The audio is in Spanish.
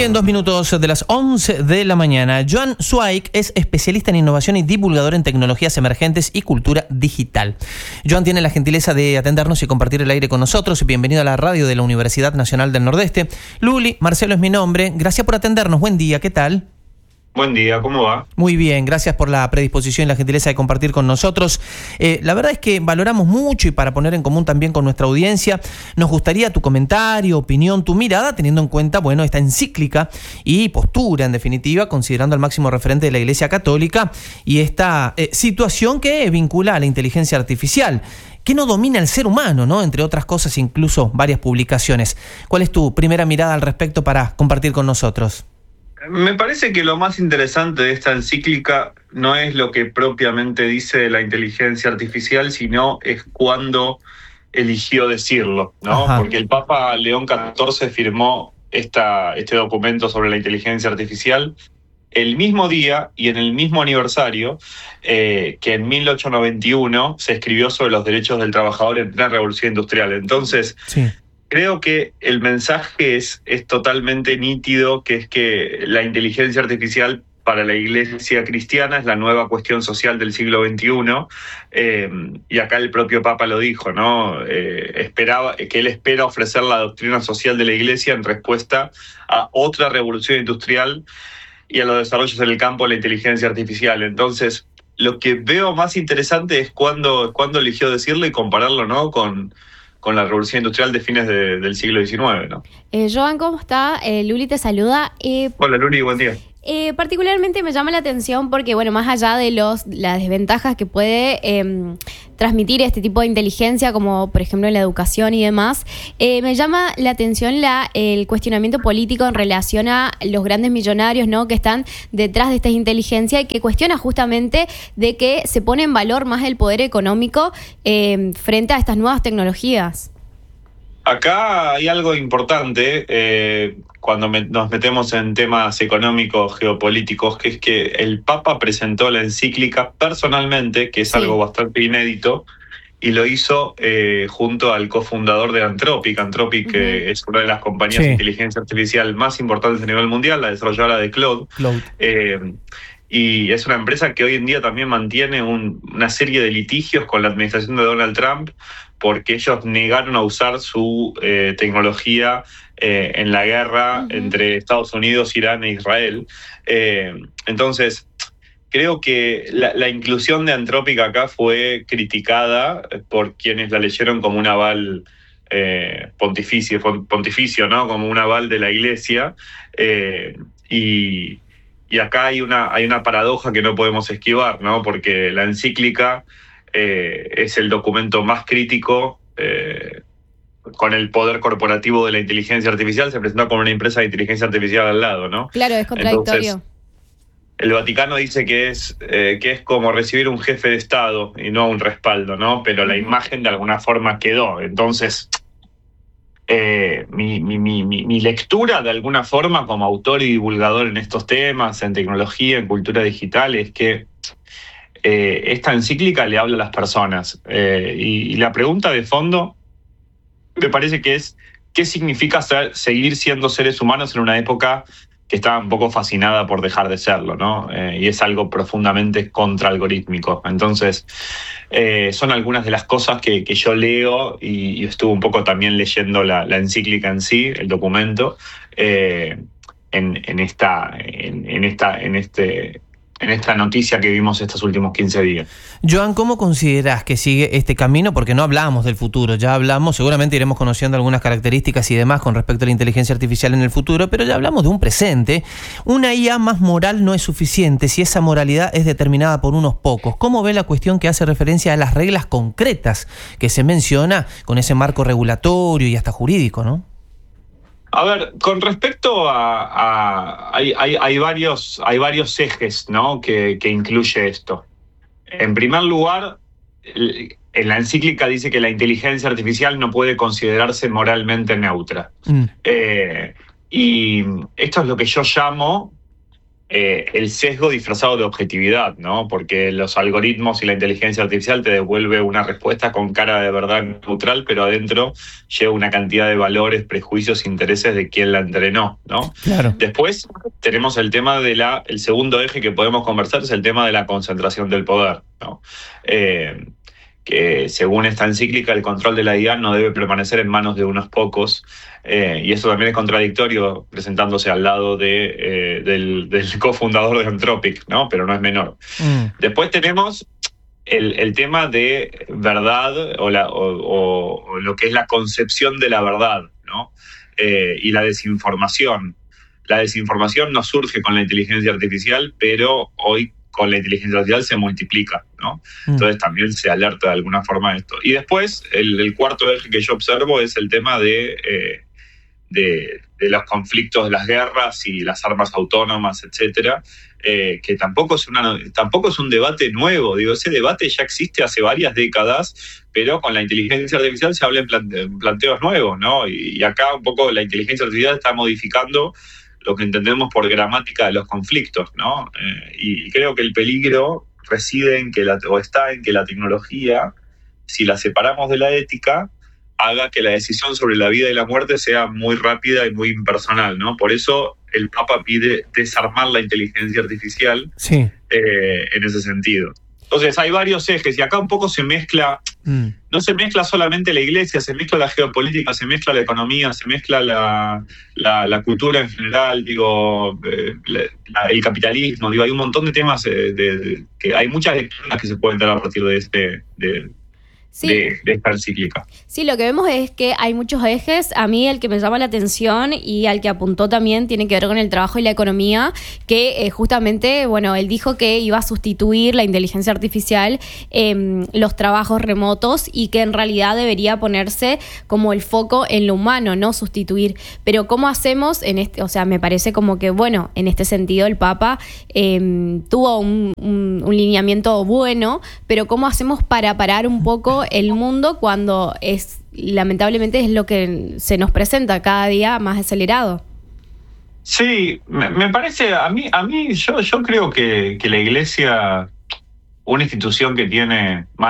bien, 2 minutos de las 11 de la mañana. Joan Zweig es especialista en innovación y divulgador en tecnologías emergentes y cultura digital. Joan tiene la gentileza de atendernos y compartir el aire con nosotros. Bienvenido a la radio de la Universidad Nacional del Nordeste. Luli, Marcelo es mi nombre. Gracias por atendernos. Buen día, ¿qué tal? Buen día, ¿cómo va? Muy bien, gracias por la predisposición y la gentileza de compartir con nosotros. La verdad es que valoramos mucho, y para poner en común también con nuestra audiencia, nos gustaría tu comentario, opinión, tu mirada, teniendo en cuenta, bueno, esta encíclica y postura, en definitiva, considerando al máximo referente de la Iglesia Católica y esta situación que vincula a la inteligencia artificial, que no domina el ser humano, ¿no? Entre otras cosas, incluso varias publicaciones. ¿Cuál es tu primera mirada al respecto para compartir con nosotros? Me parece que lo más interesante de esta encíclica no es lo que propiamente dice la inteligencia artificial, sino es cuándo eligió decirlo, ¿no? Ajá. Porque el Papa León XIV firmó este documento sobre la inteligencia artificial el mismo día y en el mismo aniversario que en 1891 se escribió sobre los derechos del trabajador en plena revolución industrial. Entonces, Sí. creo que el mensaje es totalmente nítido, que es que la inteligencia artificial para la Iglesia cristiana es la nueva cuestión social del siglo XXI, y acá el propio Papa lo dijo, ¿no? Él espera ofrecer la doctrina social de la Iglesia en respuesta a otra revolución industrial y a los desarrollos en el campo de la inteligencia artificial. Entonces, lo que veo más interesante es cuándo eligió decirlo y compararlo, ¿no? con la revolución industrial de fines del siglo XIX, ¿no? Joan, ¿cómo está? Luli te saluda. Hola, Luli, buen día. Particularmente me llama la atención porque, bueno, más allá de las desventajas que puede transmitir este tipo de inteligencia, como por ejemplo en la educación y demás, me llama la atención el cuestionamiento político en relación a los grandes millonarios, ¿no?, que están detrás de esta inteligencia y que cuestiona justamente de que se pone en valor más el poder económico frente a estas nuevas tecnologías. Acá hay algo importante cuando nos metemos en temas económicos, geopolíticos, que es que el Papa presentó la encíclica personalmente, que es Sí. algo bastante inédito, y lo hizo junto al cofundador de Anthropic. Anthropic es una de las compañías Sí. de inteligencia artificial más importantes a nivel mundial, la desarrolladora de Claude. Y es una empresa que hoy en día también mantiene una serie de litigios con la administración de Donald Trump, porque ellos negaron a usar su tecnología en la guerra entre Estados Unidos, Irán e Israel. Entonces, creo que la inclusión de Anthropic acá fue criticada por quienes la leyeron como un aval pontificio, ¿no? Como un aval de la Iglesia. Y acá hay una paradoja que no podemos esquivar, ¿no? Porque la encíclica es el documento más crítico con el poder corporativo de la inteligencia artificial. Se presentó con una empresa de inteligencia artificial al lado, ¿no? Claro, es contradictorio. Entonces, el Vaticano dice que es como recibir un jefe de Estado y no un respaldo, ¿no? Pero la imagen de alguna forma quedó. Entonces, mi lectura de alguna forma como autor y divulgador en estos temas, en tecnología, en cultura digital, es que esta encíclica le habla a las personas. Y la pregunta de fondo me parece que es: ¿qué significa seguir siendo seres humanos en una época que está un poco fascinada por dejar de serlo, ¿no? Y es algo profundamente contraalgorítmico. Entonces, son algunas de las cosas que yo leo, y estuve un poco también leyendo la encíclica en sí, el documento, en esta noticia que vimos estos últimos 15 días. Joan, ¿cómo considerás que sigue este camino? Porque no hablamos del futuro, ya hablamos, seguramente iremos conociendo algunas características y demás con respecto a la inteligencia artificial en el futuro, pero ya hablamos de un presente. Una IA más moral no es suficiente si esa moralidad es determinada por unos pocos. ¿Cómo ve la cuestión que hace referencia a las reglas concretas que se menciona con ese marco regulatorio y hasta jurídico, ¿no? A ver, con respecto hay varios ejes, ¿no?, que incluye esto. En primer lugar, en la encíclica dice que la inteligencia artificial no puede considerarse moralmente neutra. Y esto es lo que yo llamo el sesgo disfrazado de objetividad, ¿no? Porque los algoritmos y la inteligencia artificial te devuelve una respuesta con cara de verdad neutral, pero adentro lleva una cantidad de valores, prejuicios, intereses de quien la entrenó, ¿no? Claro. Después tenemos el tema el segundo eje que podemos conversar es el tema de la concentración del poder, ¿no? Que según esta encíclica el control de la IA no debe permanecer en manos de unos pocos, y eso también es contradictorio presentándose al lado del cofundador de Anthropic, ¿no? Pero no es menor. Después tenemos el tema de verdad o lo que es la concepción de la verdad, ¿no? Y la desinformación. La desinformación no surge con la inteligencia artificial, pero hoy con la inteligencia artificial se multiplica, ¿no? Entonces también se alerta de alguna forma de esto. Y después, el cuarto eje que yo observo es el tema de los conflictos, de las guerras y las armas autónomas, etcétera, que tampoco es un debate nuevo. Digo, ese debate ya existe hace varias décadas, pero con la inteligencia artificial se habla en planteos nuevos, ¿no? Y acá un poco la inteligencia artificial está modificando lo que entendemos por gramática de los conflictos, ¿no? Y creo que el peligro reside está en que la tecnología, si la separamos de la ética, haga que la decisión sobre la vida y la muerte sea muy rápida y muy impersonal, ¿no? Por eso el Papa pide desarmar la inteligencia artificial, sí, en ese sentido. Entonces hay varios ejes y acá un poco se mezcla, no se mezcla solamente la iglesia, se mezcla la geopolítica, se mezcla la economía, se mezcla la cultura en general, digo, el capitalismo, digo, hay un montón de temas que hay muchas lecturas que se pueden dar a partir de Sí. de esta encíclica. Sí, lo que vemos es que hay muchos ejes. A mí el que me llama la atención y al que apuntó también tiene que ver con el trabajo y la economía, que justamente, bueno, él dijo que iba a sustituir la inteligencia artificial los trabajos remotos y que en realidad debería ponerse como el foco en lo humano, no sustituir. Pero ¿cómo hacemos en este? O sea, me parece como que, bueno, en este sentido el Papa tuvo un lineamiento bueno, pero ¿cómo hacemos para parar un poco el mundo cuando lamentablemente es lo que se nos presenta cada día más acelerado? Sí, me parece, a mí yo creo que la Iglesia, una institución que tiene más